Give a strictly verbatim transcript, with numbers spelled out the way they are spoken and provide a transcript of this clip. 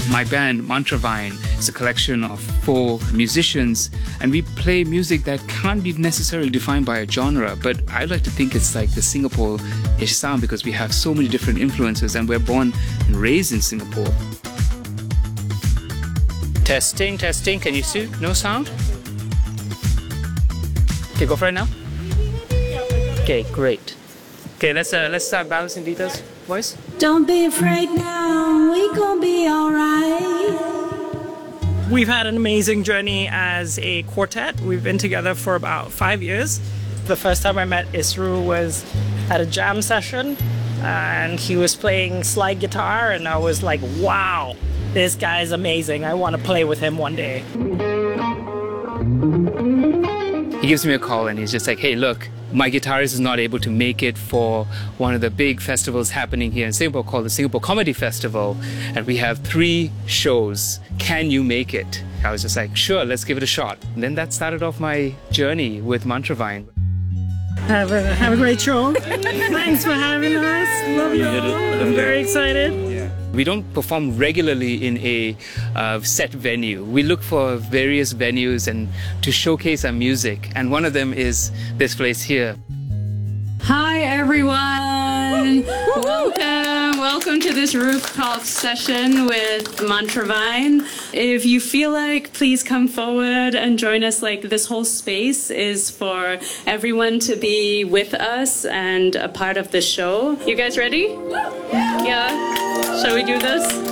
My band, Mantravine, is a collection of four musicians, and we play music that can't be necessarily defined by a genre, but I like to think it's like the Singapore-ish sound because we have so many different influences and we're born and raised in Singapore. Testing, testing, can you see? No sound? Okay, go for it now. Okay, great. Okay, let's uh, let's start balancing details, voice. Don't be afraid now, we gon' be alright. We've had an amazing journey as a quartet. We've been together for about five years. The first time I met Isru was at a jam session, and he was playing slide guitar, and I was like, wow, this guy's amazing. I want to play with him one day. He gives me a call and he's just like, hey, look, my guitarist is not able to make it for one of the big festivals happening here in Singapore called the Singapore Comedy Festival, and we have three shows. Can you make it? I was just like, sure, let's give it a shot. And then that started off my journey with Mantravine. Have a, have a great show. Thanks for having us. Love you all. I'm very excited. We don't perform regularly in a uh, set venue. We look for various venues and to showcase our music, and one of them is this place here. Hi everyone! Welcome! Welcome to this rooftop session with Mantravine. If you feel like, please come forward and join us. Like, this whole space is for everyone to be with us and a part of the show. You guys ready? Yeah? Shall we do this?